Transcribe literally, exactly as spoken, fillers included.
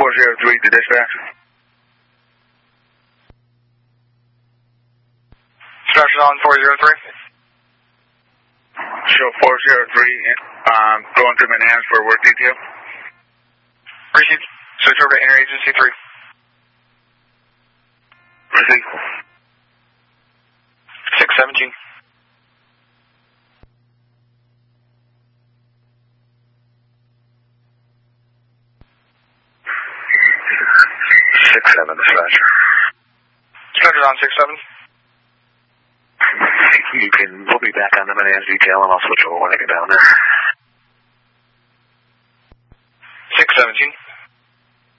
four zero three to dispatch. Dispatch on four zero three. Show four zero three, um, going to Manhattan for work detail. Received. Switch over to Interagency three. Received. six seventeen. six seven, dispatcher. Dispatcher on six seven. You can put me back on the Manhattan detail and I'll switch over when I get down there. six seventeen.